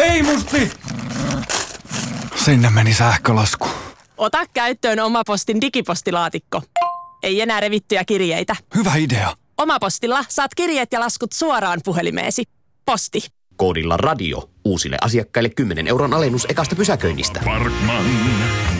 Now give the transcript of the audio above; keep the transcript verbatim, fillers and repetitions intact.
Hei Musti! Sinne meni sähkölasku. Ota käyttöön Omapostin digipostilaatikko. Ei enää revittyjä kirjeitä. Hyvä idea. Omapostilla saat kirjeet ja laskut suoraan puhelimeesi. Posti. Koodilla radio uusille asiakkaille kymmenen euron alennus ekasta pysäköinnistä. Parkman.